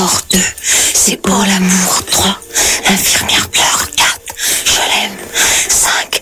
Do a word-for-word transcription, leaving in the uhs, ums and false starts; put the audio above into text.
mort deux, c'est pour l'amour trois, l'infirmière pleure quatre, je l'aime cinq,